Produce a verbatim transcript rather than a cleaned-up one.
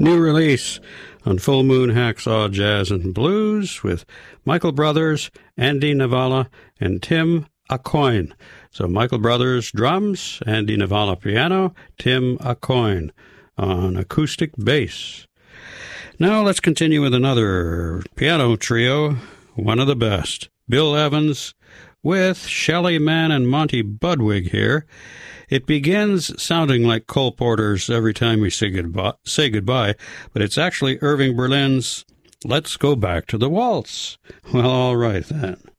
new release on Full Moon Hacksaw Jazz and Blues with Michael Brothers, Andy Navala, and Tim Aucoin. So Michael Brothers drums, Andy Navala piano, Tim Aucoin on acoustic bass. Now let's continue with another piano trio, one of the best. Bill Evans with Shelley Mann and Monty Budwig here. It begins sounding like Cole Porter's Every Time We Say Goodbye, say goodbye, but it's actually Irving Berlin's Let's Go Back to the Waltz. Well, all right then.